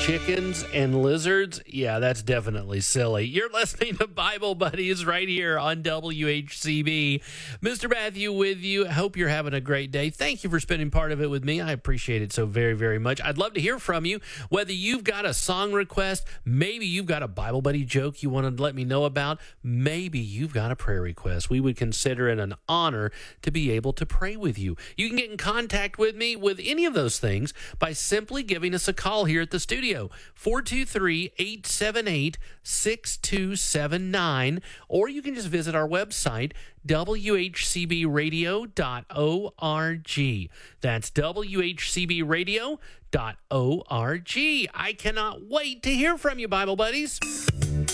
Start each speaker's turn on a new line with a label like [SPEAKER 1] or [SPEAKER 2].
[SPEAKER 1] Chickens and lizards? Yeah, that's definitely silly. You're listening to Bible Buddies right here on WHCB. Mr. Matthew with you. I hope you're having a great day. Thank you for spending part of it with me. I appreciate it so very, very much. I'd love to hear from you, whether you've got a song request, maybe you've got a Bible Buddy joke you want to let me know about, maybe you've got a prayer request. We would consider it an honor to be able to pray with you. You can get in contact with me with any of those things by simply giving us a call here at the studio. 423-878-6279, or you can just visit our website, whcbradio.org. That's whcbradio.org. I cannot wait to hear from you, Bible buddies.